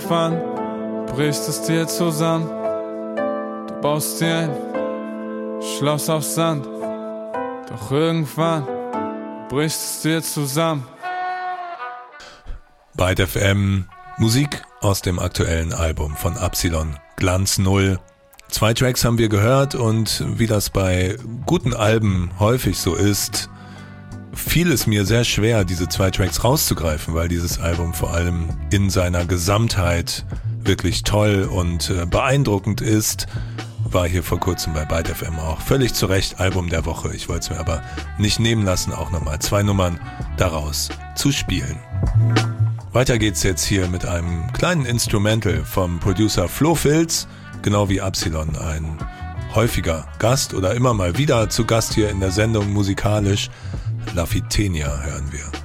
irgendwann bricht es dir zusammen. Du baust dir ein Schloss auf Sand, doch irgendwann bricht es dir zusammen. Byte FM, Musik aus dem aktuellen Album von Absilon, Glanz Null. 2 Tracks haben wir gehört und wie das bei guten Alben häufig so ist, fiel es mir sehr schwer, diese 2 Tracks rauszugreifen, weil dieses Album vor allem in seiner Gesamtheit wirklich toll und beeindruckend ist. War hier vor kurzem bei Byte FM auch völlig zu Recht Album der Woche. Ich wollte es mir aber nicht nehmen lassen, auch nochmal 2 Nummern daraus zu spielen. Weiter geht's jetzt hier mit einem kleinen Instrumental vom Producer Flo Filz, genau wie Absilon, ein häufiger Gast oder immer mal wieder zu Gast hier in der Sendung musikalisch. La Fitenia hören wir.